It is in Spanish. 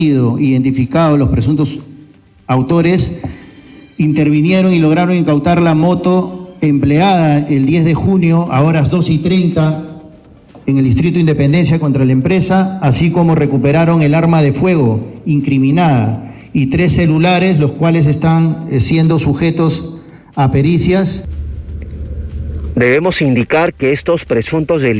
identificados los presuntos autores, intervinieron y lograron incautar la moto empleada el 10 de junio a horas 2:30 en el Distrito Independencia contra la empresa, así como recuperaron el arma de fuego incriminada y 3 celulares, los cuales están siendo sujetos a pericias. Debemos indicar que estos presuntos delitos